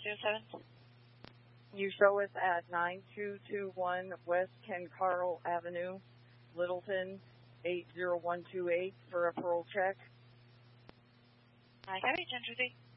207. You show us at 9221 West Ken Carl Avenue, Littleton, 80128 for a parole check. I got it, 10-2.